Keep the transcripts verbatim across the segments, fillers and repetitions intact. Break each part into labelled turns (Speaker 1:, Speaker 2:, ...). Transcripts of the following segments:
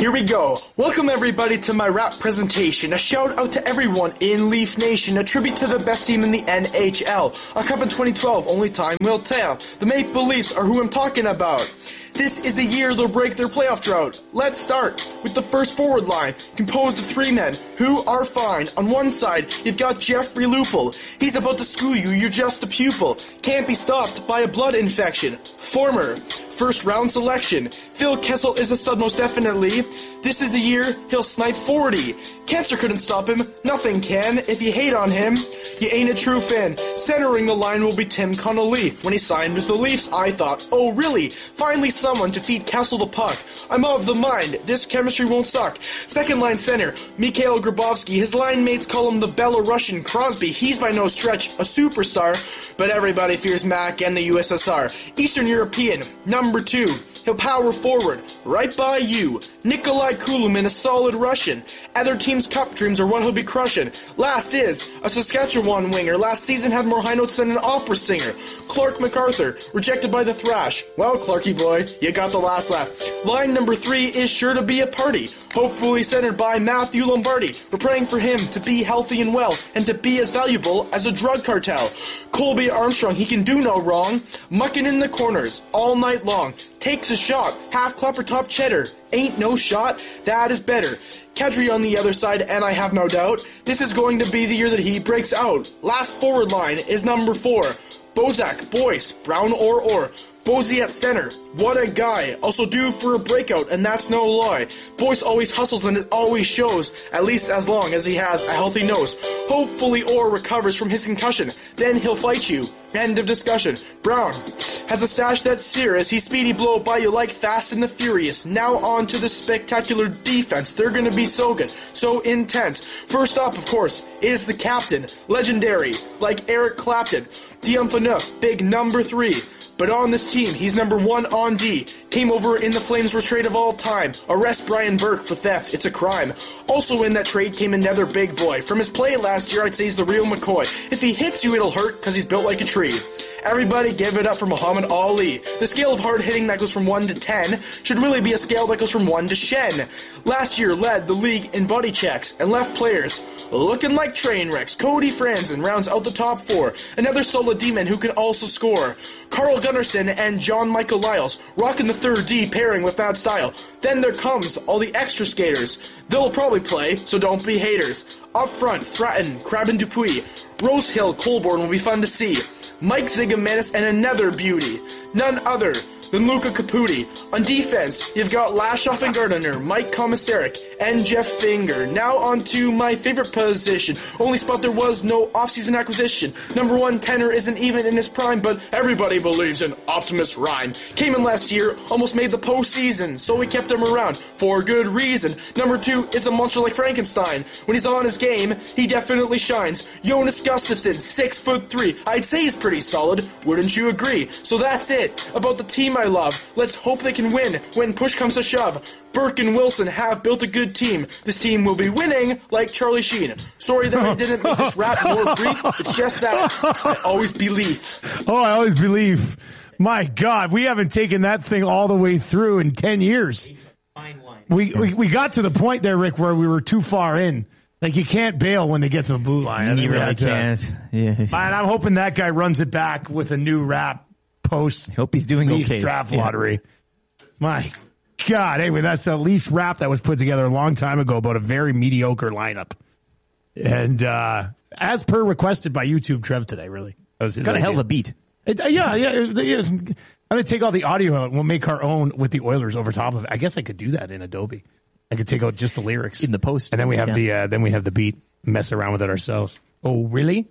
Speaker 1: Here we go. Welcome everybody to my rap presentation. A shout out to everyone in Leaf Nation. A tribute to the best team in the N H L. A cup in twenty twelve, only time will tell. The Maple Leafs are who I'm talking about. This is the year they'll break their playoff drought. Let's start with the first forward line, composed of three men who are fine. On one side, you've got Jeffrey Lupul. He's about to school you, you're just a pupil. Can't be stopped by a blood infection. Former first round selection. Phil Kessel is a stud most definitely. This is the year he'll snipe forty. Cancer couldn't stop him, nothing can. If you hate on him, you ain't a true fan. Centering the line will be Tim Connolly. When he signed with the Leafs, I thought, oh really? Finally someone to feed Kessel the puck. I'm of the mind, this chemistry won't suck. Second line center, Mikhail Grabovski. His line mates call him the Belarusian Crosby. He's by no stretch a superstar, but everybody fears Mac and the U S S R. Eastern European, number two. He'll power forward, right by you. Nikolai Kulumin, a solid Russian. Other teams' cup dreams are what he'll be crushing. Last is a Saskatchewan winger. Last season had more high notes than an opera singer. Clark MacArthur, rejected by the Thrash. Well, Clarky boy, you got the last laugh. Line number three is sure to be a party. Hopefully centered by Matthew Lombardi. We're praying for him to be healthy and well, and to be as valuable as a drug cartel. Colby Armstrong, he can do no wrong. Mucking in the corners all night long. Takes a shot, half clapper top cheddar. Ain't no shot, that is better. Kadri on the other side, and I have no doubt, this is going to be the year that he breaks out. Last forward line is number four. Bozak, Boyce, Brown or or. Bozy at center. What a guy. Also due for a breakout, and that's no lie. Boyce always hustles and it always shows, at least as long as he has a healthy nose. Hopefully Orr recovers from his concussion. Then he'll fight you. End of discussion. Brown has a stash that's serious. He's speedy blow by you like Fast and the Furious. Now on to the spectacular defense. They're gonna be so good, so intense. First up, of course, is the captain. Legendary, like Eric Clapton. Dion Phaneuf, big number three. But on this team, he's number one on D. Came over in the Flames' worst trade of all time. Arrest Brian Burke for theft, it's a crime. Also in that trade came another big boy. From his play last year, I'd say he's the real McCoy. If he hits you, it'll hurt, cause he's built like a tree. Everybody give it up for Muhammad Ali. The scale of hard hitting that goes from one to ten should really be a scale that goes from one to Shen. Last year led the league in body checks and left players looking like train wrecks. Cody Franzen rounds out the top four. Another solid D-man who can also score. Carl Gunnarsson and John Michael Lyles rocking the third D pairing with bad style. Then there comes all the extra skaters. They'll probably play, so don't be haters. Up front, Fratton, Crabbe and Dupuis. Rosehill, Colborne will be fun to see. Mike Zigomanis and another beauty. None other than Luca Caputi. On defense, you've got Lashoff and Gardiner, Mike Komisarek, and Jeff Finger. Now on to my favorite position. Only spot there was no offseason acquisition. Number one tenor isn't even in his prime, but everybody believes in Optimus Rhyme. Came in last year, almost made the postseason, so we kept him around for good reason. Number two is a monster like Frankenstein. When he's on his game, he definitely shines. Jonas Gustafsson, six foot three. I'd say he's pretty solid, wouldn't you agree? So that's it about the team I love. Let's hope they can win when push comes to shove. Burke and Wilson have built a good team. This team will be winning like Charlie Sheen. Sorry that I didn't make this rap more brief. It's just that I always believe.
Speaker 2: Oh, I always believe. My God, we haven't taken that thing all the way through in ten years. We, we, we got to the point there, Rick, where we were too far in. Like, you can't bail when they get to the blue line.
Speaker 3: You really can't. Yeah.
Speaker 2: And I'm hoping that guy runs it back with a new rap post.
Speaker 3: Hope he's doing
Speaker 2: Leafs
Speaker 3: okay.
Speaker 2: draft
Speaker 3: Yeah.
Speaker 2: lottery. My God. Anyway, that's a Leafs rap that was put together a long time ago about a very mediocre lineup. And uh, as per requested by YouTube Trev today, really. That was
Speaker 3: It's got a hell of a beat.
Speaker 2: It, uh, yeah, yeah. It, it, I'm going to take all the audio out and we'll make our own with the Oilers over top of it. I guess I could do that in Adobe. I could take out just the lyrics
Speaker 3: in the post,
Speaker 2: and then we have
Speaker 3: yeah.
Speaker 2: the uh, then we have the beat. Mess around with it ourselves. Oh, really?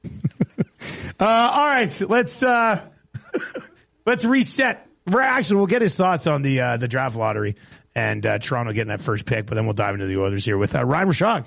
Speaker 2: uh, all right, let's uh, let's reset. Actually, we'll get his thoughts on the uh, the draft lottery and uh, Toronto getting that first pick, but then we'll dive into the Oilers here with uh, Ryan Rashog.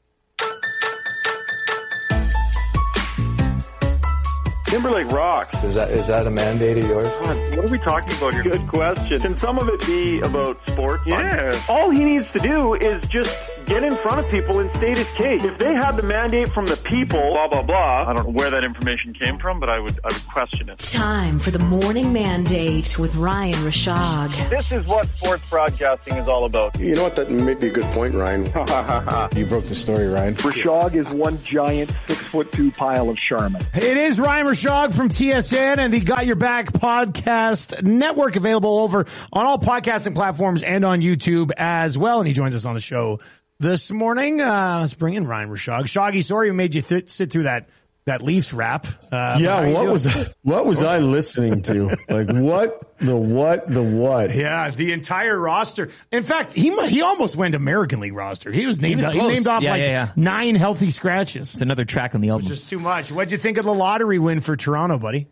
Speaker 4: Timberlake rocks.
Speaker 5: Is that is that a mandate of yours?
Speaker 4: God, what are we talking about here? Good question. Can some of it be about sport?
Speaker 6: Yeah.
Speaker 4: All he needs to do is just get in front of people and state his case. If they had the mandate from the people, blah, blah, blah, I don't know where that information came from, but I would I would question it.
Speaker 6: Time for the Morning Mandate with Ryan Rashog.
Speaker 4: This is what sports broadcasting is all about.
Speaker 7: You know what? That may be a good point, Ryan.
Speaker 5: You broke the story, Ryan.
Speaker 4: Rashog is one giant six foot two pile of Charmin.
Speaker 2: It is Ryan Rashog from T S N and the Got Your Back podcast network, available over on all podcasting platforms and on YouTube as well. And he joins us on the show this morning. Uh, let's bring in Ryan Rashog. Shoggy, sorry we made you th- sit through that that Leafs rap. Uh,
Speaker 8: yeah, what was what was I listening to? Like what the what the what?
Speaker 2: Yeah, the entire roster. In fact, he he almost went American League roster. He was named.
Speaker 3: He, was
Speaker 2: he named off
Speaker 3: yeah,
Speaker 2: like
Speaker 3: yeah, yeah.
Speaker 2: nine healthy scratches.
Speaker 3: It's another track on the album.
Speaker 2: Just too much. What'd you think of the lottery win for Toronto, buddy?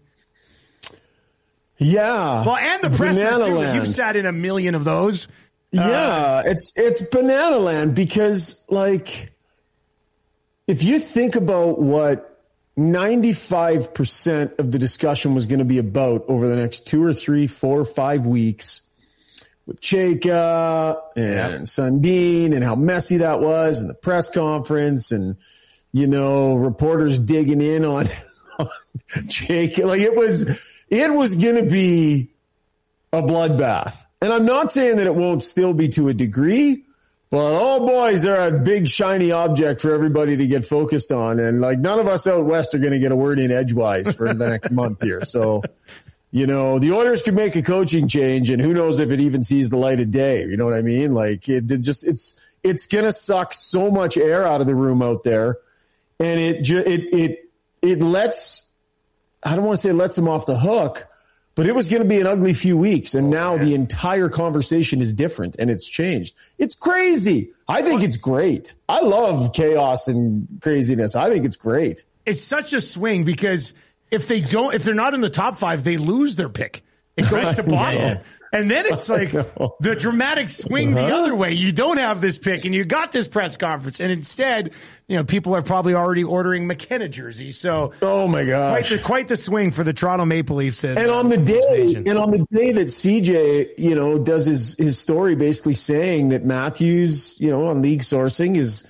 Speaker 8: Yeah.
Speaker 2: Well, and the presser
Speaker 8: Banana
Speaker 2: too.
Speaker 8: Land.
Speaker 2: You've sat in a million of those.
Speaker 8: Yeah,
Speaker 2: Uh,
Speaker 8: it's it's banana land because, like, if you think about what ninety-five percent of the discussion was going to be about over the next two or three, four, five weeks with Chayka and Sundin and how messy that was and the press conference and, you know, reporters digging in on, on Chayka. Like, it was, it was going to be a bloodbath. And I'm not saying that it won't still be to a degree, but oh boys, they're a big shiny object for everybody to get focused on. And like none of us out west are going to get a word in edgewise for the next month here. So, you know, the Oilers could make a coaching change and who knows if it even sees the light of day. You know what I mean? Like it, it just, it's, it's going to suck so much air out of the room out there. And it, it, it, it lets, I don't want to say it lets them off the hook, but it was going to be an ugly few weeks, and now the entire conversation is different, and it's changed. It's crazy. I think it's great. I love chaos and craziness. I think it's great.
Speaker 2: It's such a swing because if they don't, if they're not in the top five, they lose their pick. It goes to Boston.
Speaker 3: Yeah, yeah.
Speaker 2: And then it's like the dramatic swing the other way. You don't have this pick and you got this press conference. And instead, you know, people are probably already ordering McKenna jerseys. So,
Speaker 8: oh my gosh,
Speaker 2: quite the, quite the swing for the Toronto Maple Leafs. And,
Speaker 8: and on the day, and on the day that C J, you know, does his, his story basically saying that Matthews, you know, on league sourcing is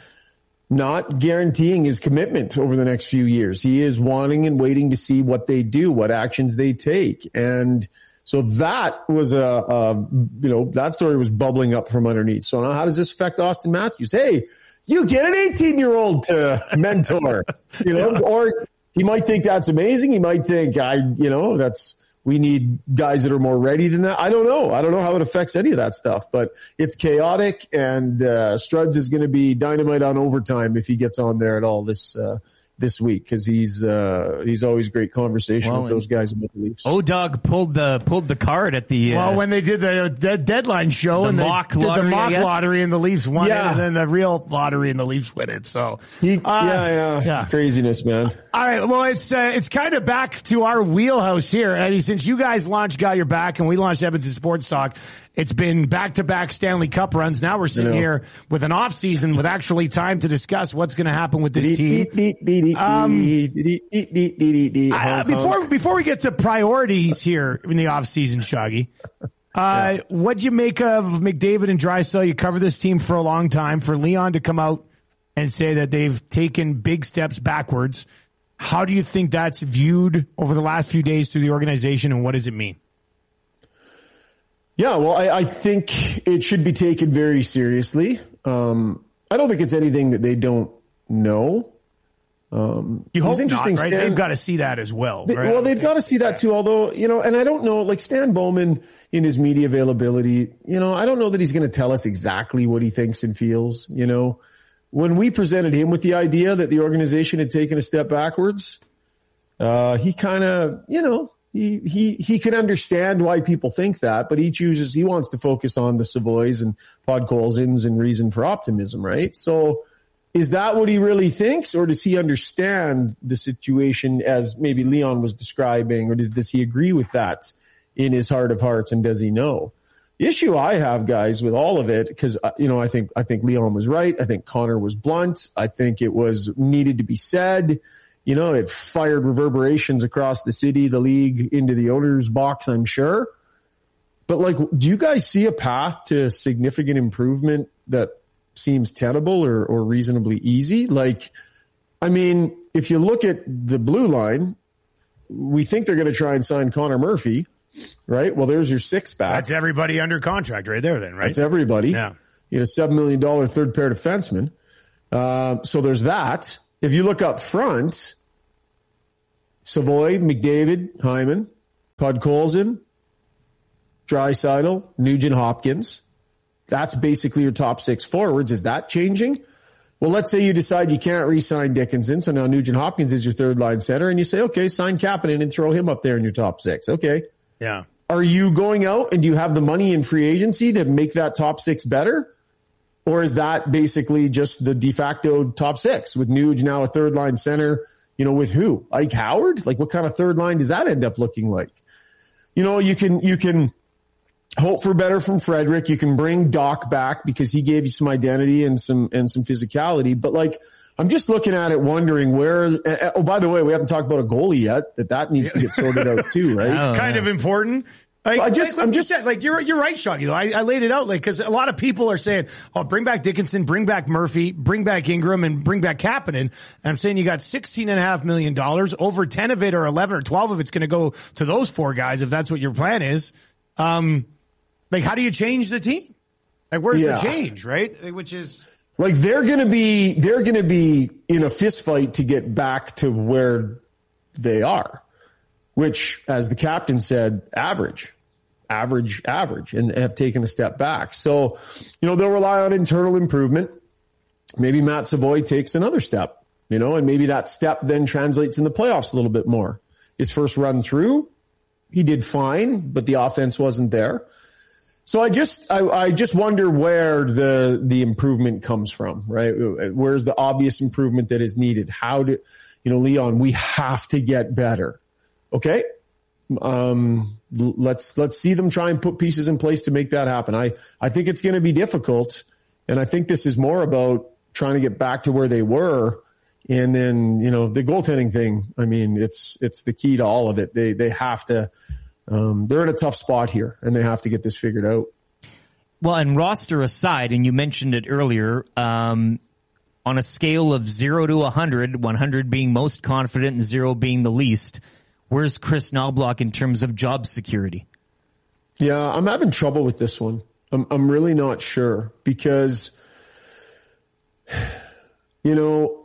Speaker 8: not guaranteeing his commitment over the next few years. He is wanting and waiting to see what they do, what actions they take. And so that was a, a, you know, that story was bubbling up from underneath. So now how does this affect Austin Matthews? Hey, you get an eighteen-year-old to mentor, you know, or he might think that's amazing. He might think, I, you know, that's, we need guys that are more ready than that. I don't know. I don't know how it affects any of that stuff, but it's chaotic, and uh, Struds is going to be dynamite on overtime if he gets on there at all this uh this week, because he's uh, he's always great conversation
Speaker 3: well,
Speaker 8: with those guys about the Leafs.
Speaker 3: O-Dog pulled the pulled the card at the
Speaker 2: well
Speaker 3: uh,
Speaker 2: when they did the, the deadline show
Speaker 3: the
Speaker 2: and
Speaker 3: mock
Speaker 2: they did
Speaker 3: lottery,
Speaker 2: the mock lottery and the Leafs won
Speaker 8: Yeah.
Speaker 2: it, and then the real lottery and the Leafs win it. So
Speaker 8: He,
Speaker 2: uh,
Speaker 8: yeah, yeah,
Speaker 2: yeah.
Speaker 8: craziness, man.
Speaker 2: All right, well, it's uh, it's kind of back to our wheelhouse here, Eddie. Since you guys launched Got Your Back and we launched Edmonton Sports Talk, it's been back-to-back Stanley Cup runs. Now we're sitting here with an off season with actually time to discuss what's going to happen with this team. Um, Uh, before before we get to priorities here in the offseason, Shaggy, uh, yeah. what'd you make of McDavid and Draisaitl? You covered this team for a long time. For Leon to come out and say that they've taken big steps backwards, how do you think that's viewed over the last few days through the organization, and what does it mean?
Speaker 8: Yeah, well, I, I think it should be taken very seriously. Um, I don't think it's anything that they don't know. Um,
Speaker 2: you hope not, right?
Speaker 8: Stan,
Speaker 2: they've got to see that as well.
Speaker 8: They,
Speaker 2: right?
Speaker 8: Well, they've got to see that too, although, you know, and I don't know, like Stan Bowman in his media availability, you know, I don't know that he's going to tell us exactly what he thinks and feels, you know. When we presented him with the idea that the organization had taken a step backwards, uh, he kind of, you know, he, he, he can understand why people think that, but he chooses, he wants to focus on the Savoys and Podkolzins and reason for optimism, right? So, is that what he really thinks, or does he understand the situation as maybe Leon was describing, or does, does he agree with that in his heart of hearts, and does he know? The issue I have, guys, with all of it, because, you know, I think I think Leon was right. I think Connor was blunt. I think it was needed to be said. You know, it fired reverberations across the city, the league, into the owner's box, I'm sure. But, like, do you guys see a path to significant improvement that seems tenable or, or reasonably easy. Like, I mean, if you look at the blue line, we think they're going to try and sign Connor Murphy, right? Well, there's your six back.
Speaker 2: That's everybody under contract right there then, right?
Speaker 8: That's everybody.
Speaker 2: Yeah.
Speaker 8: You know, seven million dollars third pair defenseman. Uh, so there's that. If you look up front, Savoy, McDavid, Hyman, Podkolzin, Draisaitl, Nugent Hopkins. That's basically your top six forwards. Is that changing? Well, let's say you decide you can't re-sign Dickinson, so now Nugent Hopkins is your third line center, and you say, okay, sign Kapanen and throw him up there in your top six. Okay.
Speaker 2: Yeah.
Speaker 8: Are you going out and do you have the money in free agency to make that top six better? Or is that basically just the de facto top six with Nuge now a third line center, you know, with who? Ike Howard? Like what kind of third line does that end up looking like? You know, you can, you can hope for better from Frederick. You can bring Doc back because he gave you some identity and some, and some physicality. But like, I'm just looking at it wondering where, oh, by the way, we haven't talked about a goalie yet, that that needs to get sorted out too, right?
Speaker 2: Oh, kind yeah. of important. Like,
Speaker 8: I just,
Speaker 2: like,
Speaker 8: I'm just
Speaker 2: said, like, you're, you're right, Shoggy, though. I, I laid it out, like, cause a lot of people are saying, oh, bring back Dickinson, bring back Murphy, bring back Ingram, and bring back Kapanen. And I'm saying you got sixteen and a half million dollars, over ten of it or eleven or twelve of it's going to go to those four guys if that's what your plan is. Um, like, how do you change the team? Like, where's
Speaker 8: yeah.
Speaker 2: the change, right? Which is.
Speaker 8: Like, they're going to be, they're going to be in a fist fight to get back to where they are. Which, as the captain said, average, average, average, and have taken a step back. So, you know, they'll rely on internal improvement. Maybe Matt Savoy takes another step, you know, and maybe that step then translates in the playoffs a little bit more. His first run through, he did fine, but the offense wasn't there. So I just, I, I just wonder where the, the improvement comes from, right? Where's the obvious improvement that is needed? How do, you know, Leon, we have to get better. Okay. Um, let's, let's see them try and put pieces in place to make that happen. I, I think it's going to be difficult. And I think this is more about trying to get back to where they were. And then, you know, the goaltending thing, I mean, it's, it's the key to all of it. They, they have to, um, they're in a tough spot here and they have to get this figured out.
Speaker 3: Well, and roster aside, and you mentioned it earlier, um, on a scale of zero to one hundred, one hundred being most confident and zero being the least, where's Chris Knoblauch in terms of job security?
Speaker 8: Yeah, I'm having trouble with this one. I'm I'm really not sure because, you know,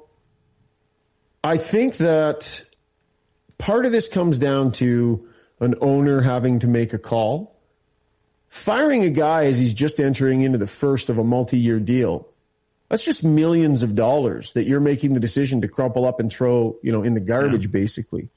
Speaker 8: I think that part of this comes down to an owner having to make a call. Firing a guy as he's just entering into the first of a multi-year deal, that's just millions of dollars that you're making the decision to crumple up and throw, you know, in the garbage, yeah. basically.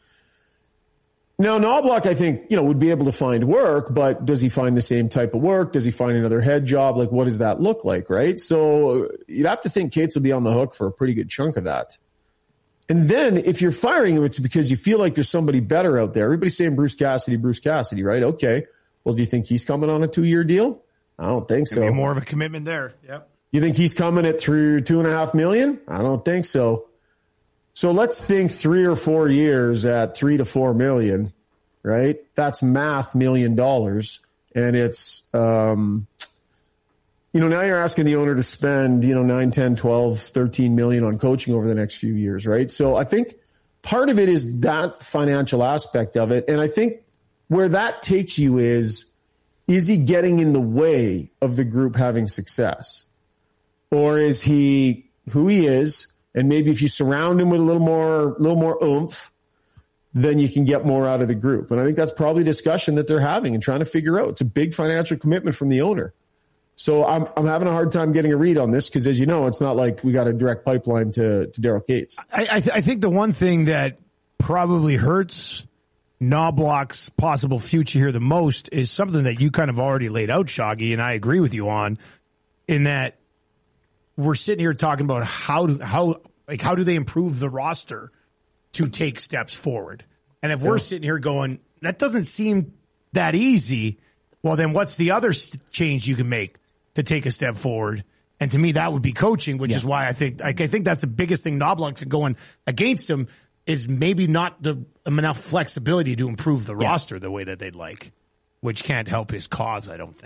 Speaker 8: Now, Knoblauch, I think, you know, would be able to find work, but does he find the same type of work? Does he find another head job? Like, what does that look like, right? So you'd have to think Cates will be on the hook for a pretty good chunk of that. And then if you're firing him, it's because you feel like there's somebody better out there. Everybody's saying Bruce Cassidy, Bruce Cassidy, right? Okay. Well, do you think he's coming on a two-year deal? I don't think so.
Speaker 2: Maybe more of a commitment there. Yep.
Speaker 8: You think he's coming at through two and a half million? I don't think so. So let's think three or four years at three to four million, right? That's math million dollars. And it's, um, you know, now you're asking the owner to spend, you know, nine, ten, twelve, thirteen million on coaching over the next few years, right? So I think part of it is that financial aspect of it. And I think where that takes you is, is he getting in the way of the group having success? Or is he who he is? And maybe if you surround him with a little more, little more oomph, then you can get more out of the group. And I think that's probably a discussion that they're having and trying to figure out. It's a big financial commitment from the owner. So I'm I'm having a hard time getting a read on this because, as you know, it's not like we got a direct pipeline to, to Daryl Cates.
Speaker 2: I, I, th- I think the one thing that probably hurts Knoblauch's possible future here the most is something that you kind of already laid out, Shoggy, and I agree with you on, in that we're sitting here talking about how do, how like how do they improve the roster to take steps forward. And if yeah. we're sitting here going, that doesn't seem that easy, well, then what's the other change you can make to take a step forward? And to me, that would be coaching, which yeah. is why I think I think that's the biggest thing Knoblauch going against him is maybe not the enough flexibility to improve the yeah. roster the way that they'd like, which can't help his cause, I don't think.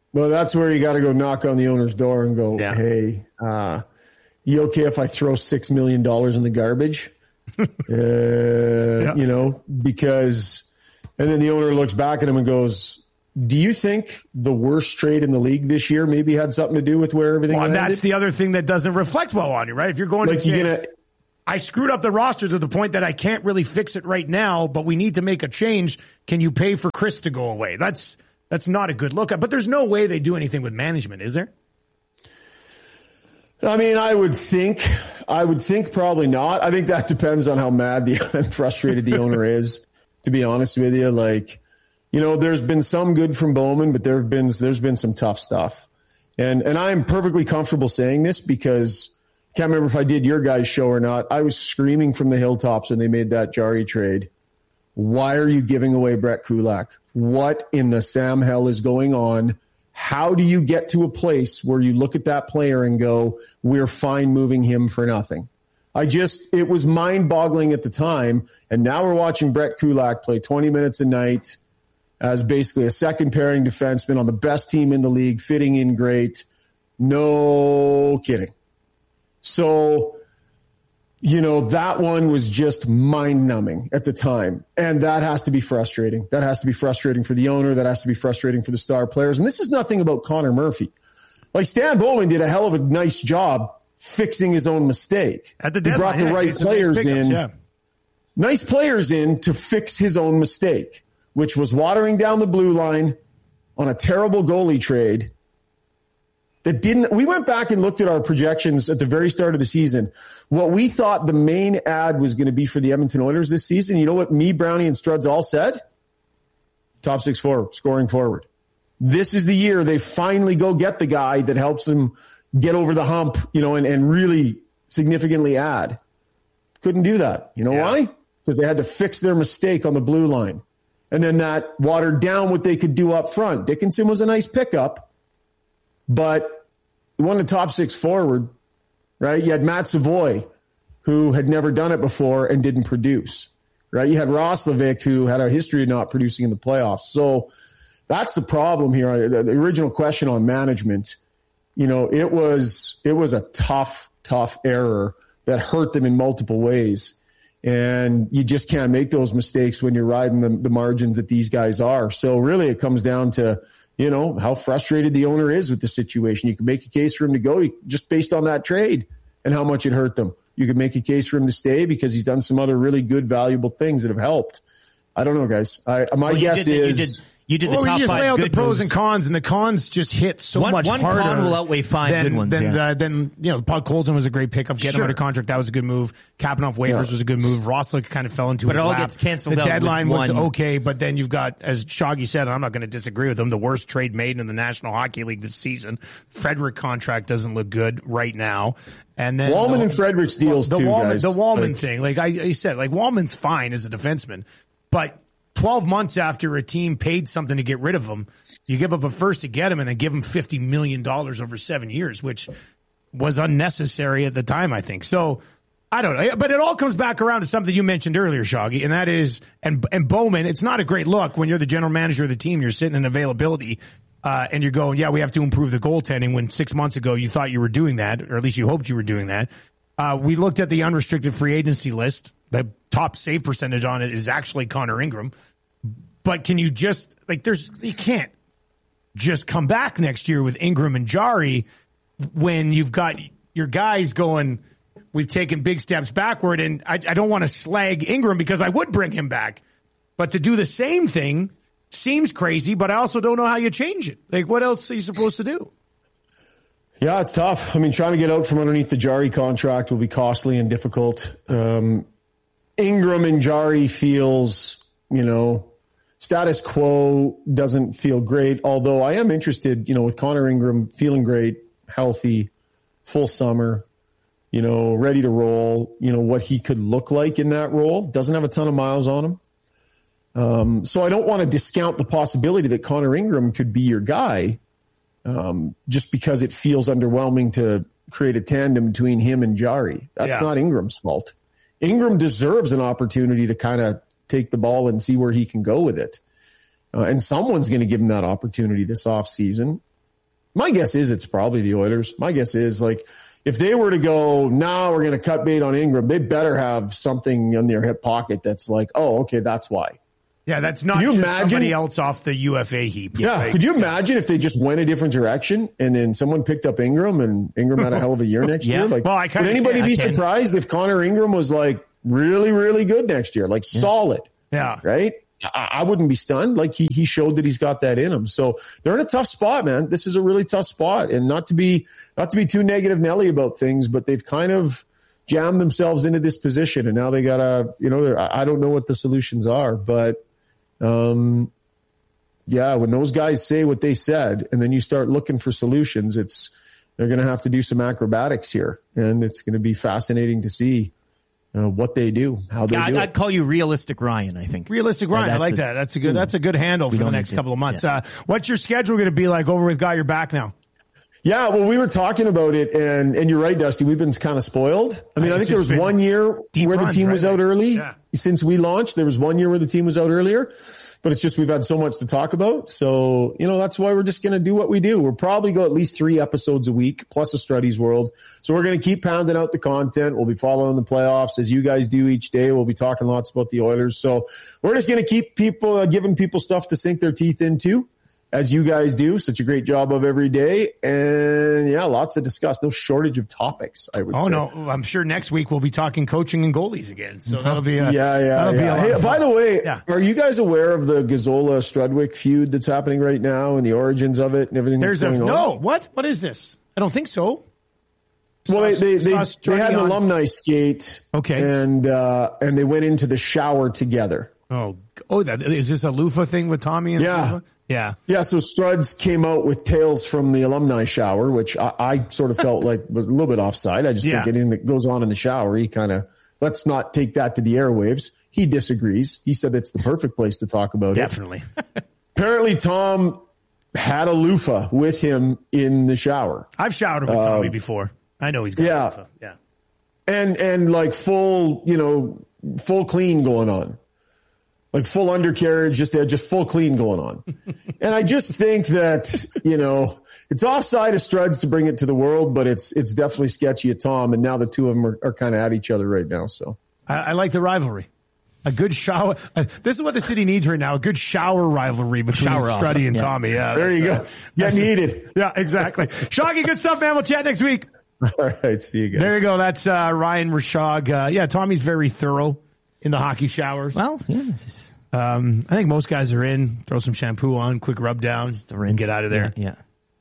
Speaker 8: Well, that's where you got to go knock on the owner's door and go,
Speaker 2: yeah.
Speaker 8: hey, uh, you okay if I throw six million dollars in the garbage? uh, yeah. You know, because, and then the owner looks back at him and goes, do you think the worst trade in the league this year maybe had something to do with where everything
Speaker 2: well,
Speaker 8: landed?
Speaker 2: That's the other thing that doesn't reflect well on you, right? If you're going
Speaker 8: like
Speaker 2: to
Speaker 8: you're
Speaker 2: say,
Speaker 8: gonna,
Speaker 2: I screwed up the roster to the point that I can't really fix it right now, but we need to make a change. Can you pay for Chris to go away? That's that's not a good look. But there's no way they do anything with management, is there?
Speaker 8: I mean, I would think, I would think probably not. I think that depends on how mad the and frustrated the owner is, to be honest with you. Like, you know, there's been some good from Bowman, but there have been, there's been some tough stuff. And, and I'm perfectly comfortable saying this because I can't remember if I did your guys' show or not. I was screaming from the hilltops when they made that Jarry trade. Why are you giving away Brett Kulak? What in the Sam hell is going on? How do you get to a place where you look at that player and go, we're fine moving him for nothing? I just, it was mind boggling at the time. And now we're watching Brett Kulak play twenty minutes a night as basically a second pairing defenseman on the best team in the league, fitting in great. No kidding. So, you know, that one was just mind numbing at the time. And that has to be frustrating. That has to be frustrating for the owner. That has to be frustrating for the star players. And this is nothing about Connor Murphy. Like Stan Bowman did a hell of a nice job fixing his own mistake.
Speaker 2: At the
Speaker 8: he
Speaker 2: deadline,
Speaker 8: brought the
Speaker 2: yeah,
Speaker 8: right
Speaker 2: nice
Speaker 8: players
Speaker 2: pickups,
Speaker 8: in.
Speaker 2: Yeah.
Speaker 8: Nice players in to fix his own mistake, which was watering down the blue line on a terrible goalie trade. That didn't, we went back and looked at our projections at the very start of the season. What we thought the main ad was going to be for the Edmonton Oilers this season, you know what me, Brownie, and Struds all said? Top six forward, scoring forward. This is the year they finally go get the guy that helps them get over the hump, you know, and, and really significantly add. Couldn't do that. You know yeah. why? Because they had to fix their mistake on the blue line. And then that watered down what they could do up front. Dickinson was a nice pickup. But you won the top six forward, right? You had Matt Savoy, who had never done it before and didn't produce, right? You had Roslovic, who had a history of not producing in the playoffs. So that's the problem here. The original question on management, you know, it was it was a tough, tough error that hurt them in multiple ways. And you just can't make those mistakes when you're riding the, the margins that these guys are. So really it comes down to, you know, how frustrated the owner is with the situation. You can make a case for him to go just based on that trade and how much it hurt them. You could make a case for him to stay because he's done some other really good, valuable things that have helped. I don't know, guys. I, my
Speaker 3: well,
Speaker 8: guess
Speaker 3: did,
Speaker 8: is...
Speaker 3: You did, you did the
Speaker 2: well,
Speaker 3: top
Speaker 2: you just
Speaker 3: five
Speaker 2: lay out
Speaker 3: good
Speaker 2: the pros
Speaker 3: moves.
Speaker 2: and cons, and the cons just hit so
Speaker 3: one,
Speaker 2: much
Speaker 3: one
Speaker 2: harder.
Speaker 3: One con will outweigh five
Speaker 2: than,
Speaker 3: good ones.
Speaker 2: Then,
Speaker 3: yeah.
Speaker 2: uh, then you know, Paul Colton was a great pickup. Getting
Speaker 3: sure.
Speaker 2: him out of contract, that was a good move. Capping off waivers
Speaker 8: yeah.
Speaker 2: was a good move. Rosslick kind of fell into
Speaker 3: but
Speaker 2: his
Speaker 3: it all
Speaker 2: lap.
Speaker 3: gets canceled
Speaker 2: the
Speaker 3: out.
Speaker 2: The deadline was
Speaker 3: one.
Speaker 2: okay, but then you've got, as Shoggy said, and I'm not going to disagree with him, the worst trade made in the National Hockey League this season. Frederick contract doesn't look good right now. And then
Speaker 8: Wallman
Speaker 2: the,
Speaker 8: and Frederick's deals
Speaker 2: the
Speaker 8: too,
Speaker 2: Wallman,
Speaker 8: guys.
Speaker 2: The Wallman
Speaker 8: like,
Speaker 2: thing, like I, I said, like Wallman's fine as a defenseman, but twelve months after a team paid something to get rid of him, you give up a first to get him and then give him fifty million dollars over seven years, which was unnecessary at the time, I think. So I don't know. But it all comes back around to something you mentioned earlier, Shoggy, and that is, and, and Bowman, it's not a great look when you're the general manager of the team, you're sitting in availability, uh, and you're going, yeah, we have to improve the goaltending when six months ago you thought you were doing that, or at least you hoped you were doing that. Uh, we looked at the unrestricted free agency list. The top save percentage on it is actually Connor Ingram. But can you just, like, there's, you can't just come back next year with Ingram and Jarry when you've got your guys going, we've taken big steps backward. And I, I don't want to slag Ingram because I would bring him back. But to do the same thing seems crazy, but I also don't know how you change it. Like, what else are you supposed to do?
Speaker 8: Yeah, it's tough. I mean, trying to get out from underneath the Jarry contract will be costly and difficult. Um, Ingram and Jarry feels, you know, status quo doesn't feel great, although I am interested, you know, with Connor Ingram feeling great, healthy, full summer, you know, ready to roll, you know, what he could look like in that role. Doesn't have a ton of miles on him. Um, so I don't want to discount the possibility that Connor Ingram could be your guy, um, just because it feels underwhelming to create a tandem between him and Jarry. That's
Speaker 2: yeah.
Speaker 8: not Ingram's fault. Ingram deserves an opportunity to kind of take the ball and see where he can go with it. Uh, and someone's going to give him that opportunity this offseason. My guess is it's probably the Oilers. My guess is, like, if they were to go, now we're going to cut bait on Ingram, they better have something in their hip pocket that's like, oh, okay, that's why.
Speaker 2: Yeah, that's not
Speaker 8: you
Speaker 2: just
Speaker 8: imagine,
Speaker 2: somebody else off the U F A heap.
Speaker 8: Yeah,
Speaker 2: Like,
Speaker 8: could you imagine if they just went a different direction and then someone picked up Ingram and Ingram had a hell of a year next
Speaker 3: Yeah.
Speaker 8: year? Like,
Speaker 2: Well, I kinda
Speaker 8: would anybody
Speaker 2: can,
Speaker 8: be
Speaker 2: I can.
Speaker 8: surprised if Connor Ingram was like really, really good next year? Like solid,
Speaker 2: Yeah.
Speaker 8: right? I, I wouldn't be stunned. Like he he showed that he's got that in him. So they're in a tough spot, man. This is a really tough spot, and not to be not to be too negative Nelly about things, but they've kind of jammed themselves into this position, and now they gotta, you know, I I don't know what the solutions are, but um, yeah, when those guys say what they said, and then you start looking for solutions, it's they're going to have to do some acrobatics here, and it's going to be fascinating to see uh, what they do, how they
Speaker 3: I'd,
Speaker 8: do
Speaker 3: I'd
Speaker 8: it.
Speaker 3: call you realistic Ryan, I think.
Speaker 2: Realistic Ryan,
Speaker 3: Yeah,
Speaker 2: I like
Speaker 3: a-
Speaker 2: that. That's a good. That's a good handle for the
Speaker 3: don't
Speaker 2: next
Speaker 3: need to-
Speaker 2: couple of months.
Speaker 3: yeah.
Speaker 2: Uh, what's your schedule going to be like over with Got Your Back now?
Speaker 8: Yeah, well, we were talking about it, and and you're right, Dusty. We've been kind of spoiled. I mean, I
Speaker 2: It's
Speaker 8: think there
Speaker 2: just
Speaker 8: was
Speaker 2: been
Speaker 8: one year
Speaker 2: deep
Speaker 8: where the
Speaker 2: runs,
Speaker 8: team was
Speaker 2: right?
Speaker 8: out early
Speaker 2: Yeah.
Speaker 8: since we launched. There was one year where the team was out earlier, but it's just we've had so much to talk about. So, you know, that's why we're just going to do what we do. We'll probably go at least three episodes a week, plus a Struddy's World. So we're going to keep pounding out the content. We'll be following the playoffs as you guys do each day. We'll be talking lots about the Oilers. So we're just going to keep people, uh, giving people stuff to sink their teeth into, as you guys do such a great job of every day. And yeah, lots to discuss. No shortage of topics, I would
Speaker 2: Oh
Speaker 8: say.
Speaker 2: no, I'm sure next week we'll be talking coaching and goalies again. So that'll be a,
Speaker 8: Yeah, yeah,
Speaker 2: that'll
Speaker 8: yeah.
Speaker 2: be a lot
Speaker 8: Hey,
Speaker 2: of
Speaker 8: by
Speaker 2: fun.
Speaker 8: the way,
Speaker 2: Yeah.
Speaker 8: are you guys aware of the Gazzola Strudwick feud that's happening right now and the origins of it and everything
Speaker 2: There's
Speaker 8: that's
Speaker 2: a
Speaker 8: going
Speaker 2: no.
Speaker 8: on?
Speaker 2: What? What is this? I don't think so.
Speaker 8: Well, they,
Speaker 2: Saw-
Speaker 8: they, they,
Speaker 2: saw
Speaker 8: they had
Speaker 2: Struddy
Speaker 8: an
Speaker 2: on-
Speaker 8: alumni skate.
Speaker 2: Okay.
Speaker 8: And, uh, and they went into the shower together.
Speaker 2: Oh, oh, that is this a loofah thing with Tommy and
Speaker 8: Yeah.
Speaker 2: Loofah? Yeah.
Speaker 8: Yeah, so Struds came out with tales from the alumni shower, which I, I sort of felt like was a little bit offside. I just
Speaker 2: Yeah.
Speaker 8: think anything that goes on in the shower, he kind of, let's not take that to the airwaves. He disagrees. He said it's the perfect place to talk about
Speaker 2: Definitely.
Speaker 8: it. Apparently, Tom had a loofah with him in the shower.
Speaker 2: I've showered with Tommy before. I know he's got
Speaker 8: yeah.
Speaker 2: a loofah. Yeah.
Speaker 8: And, and like full, you know, full clean going on. Like full undercarriage, just just full clean going on. And I just think that, you know, it's offside of Struds to bring it to the world, but it's it's definitely sketchy at Tom. And now the two of them are, are kind of at each other right now. So
Speaker 2: I, I like the rivalry. A good shower. Uh, this is what the city needs right now. A good shower rivalry between
Speaker 3: Shower off.
Speaker 2: Struddy and
Speaker 3: Yeah.
Speaker 2: Tommy. Yeah.
Speaker 8: there you
Speaker 2: that's,
Speaker 8: go.
Speaker 2: uh,
Speaker 8: Get
Speaker 2: that's-
Speaker 8: needed.
Speaker 2: Yeah, exactly. Shoggy, good stuff, man. We'll chat next week.
Speaker 8: All right. See you guys.
Speaker 2: There you go. That's uh, Ryan Rashog. Uh, yeah, Tommy's very thorough in the hockey showers.
Speaker 3: Well, yeah, this is
Speaker 2: Um, I think most guys are in. Throw some shampoo on, quick rub down,
Speaker 3: the rinse.
Speaker 2: and get out of there.
Speaker 3: Yeah, yeah.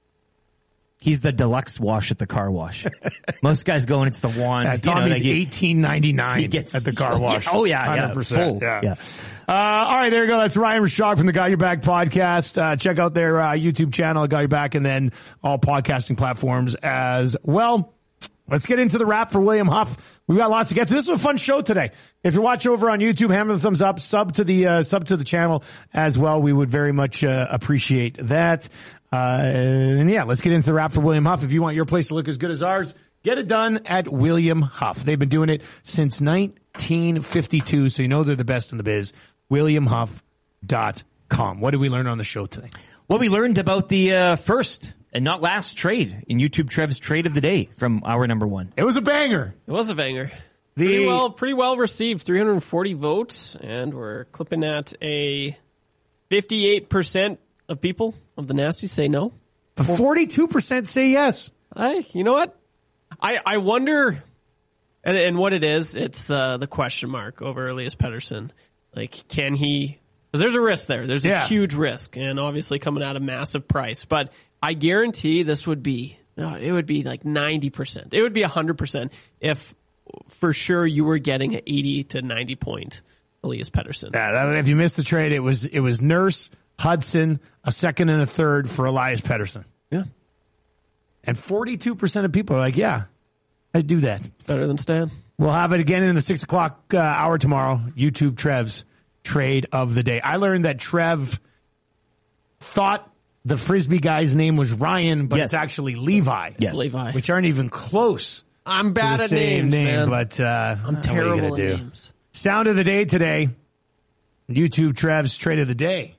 Speaker 3: He's the deluxe wash at the car wash. Most guys go and it's the wand.
Speaker 2: Uh,
Speaker 3: you know,
Speaker 2: Tommy's
Speaker 3: they get-
Speaker 2: eighteen ninety nine
Speaker 3: he gets-
Speaker 2: at the car wash.
Speaker 3: Yeah, oh, yeah, yeah,
Speaker 2: one hundred percent.
Speaker 3: full,
Speaker 2: Yeah.
Speaker 3: yeah.
Speaker 2: Uh, all right, there you go. That's Ryan Rashog from the Got Your Back podcast. Uh, check out their uh, YouTube channel, Got Your Back, and then all podcasting platforms as well. Let's get into the wrap for William Huff. We've got lots to get to. This was a fun show today. If you're watching over on YouTube, hammer the thumbs up, sub to the uh, sub to the channel as well. We would very much uh, appreciate that. Uh, and yeah, let's get into the wrap for William Huff. If you want your place to look as good as ours, get it done at William Huff. They've been doing it since nineteen fifty-two, so you know they're the best in the biz. william huff dot com. What did we learn on the show today?
Speaker 3: Well, we learned about the uh, first and not last trade in YouTube Trev's trade of the day from our number one.
Speaker 2: It was a banger.
Speaker 9: It was a banger.
Speaker 2: The-
Speaker 9: pretty well, pretty well received. three hundred forty votes, and we're clipping at a fifty-eight percent of people of the nasties say no.
Speaker 2: forty-two percent say yes.
Speaker 9: I, you know what? I, I wonder, and, and what it is, it's the the question mark over Elias Pettersson. Like, can he? Because there's a risk there. There's a
Speaker 2: Yeah.
Speaker 9: huge risk, and obviously coming at a massive price. But I guarantee this would be, no, it would be like ninety percent. It would be one hundred percent if for sure you were getting an eighty to ninety point Elias Pettersson.
Speaker 2: Yeah, that, if you missed the trade, it was it was Nurse, Hudson, a second and a third for Elias Pettersson.
Speaker 9: Yeah.
Speaker 2: And forty-two percent of people are like, yeah, I'd do that.
Speaker 9: Better than Stan.
Speaker 2: We'll have it again in the six o'clock uh, hour tomorrow. YouTube Trev's trade of the day. I learned that Trev thought the Frisbee guy's name was Ryan, but
Speaker 3: Yes.
Speaker 2: it's actually Levi.
Speaker 3: Yes.
Speaker 9: Levi.
Speaker 2: Which aren't even close
Speaker 9: I'm
Speaker 2: to
Speaker 9: bad
Speaker 2: the
Speaker 9: at
Speaker 2: same
Speaker 9: names,
Speaker 2: name,
Speaker 9: man.
Speaker 2: but uh,
Speaker 9: I'm
Speaker 2: what are you
Speaker 9: terrible
Speaker 2: gonna
Speaker 9: at
Speaker 2: do?
Speaker 9: names.
Speaker 2: Sound of the day today. YouTube Trev's trade of the day.